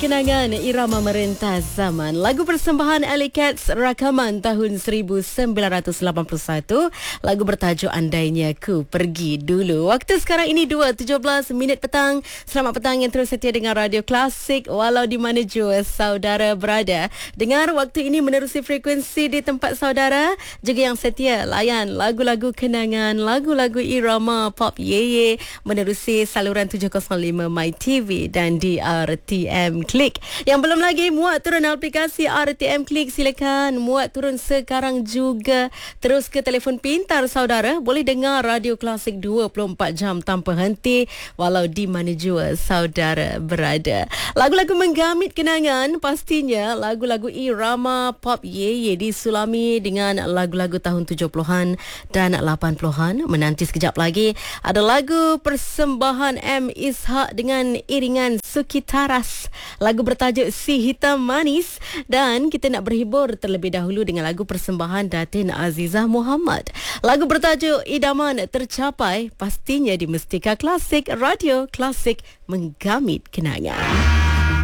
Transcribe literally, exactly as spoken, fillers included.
kenangan irama merentas zaman. Lagu persembahan Alley Cats rakaman tahun seribu sembilan ratus lapan puluh satu. Lagu bertajuk Andainya Ku Pergi Dulu. Waktu sekarang ini dua tujuh belas minit petang. Selamat petang yang terus setia dengan Radio Klasik walau di mana jua saudara berada. Dengar waktu ini menerusi frekuensi di tempat saudara. Juga yang setia layan lagu-lagu kenangan, lagu-lagu irama pop yeye menerusi saluran tujuh kosong lima My T V dan di R T M Klik. Yang belum lagi muat turun aplikasi R T M Klik, silakan muat turun sekarang juga. Terus ke telefon pintar saudara, boleh dengar Radio Klasik dua puluh empat jam tanpa henti walau di mana jua saudara berada. Lagu-lagu menggamit kenangan, pastinya lagu-lagu irama pop yeye disulami dengan lagu-lagu tahun tujuh puluhan dan lapan puluhan. Menanti sekejap lagi ada lagu persembahan M Ishak dengan iringan Suki Taras. Lagu bertajuk Si Hitam Manis. Dan kita nak berhibur terlebih dahulu dengan lagu persembahan Datin Azizah Muhammad. Lagu bertajuk Idaman Tercapai, pastinya di Mustika Klasik, Radio Klasik menggamit kenangan.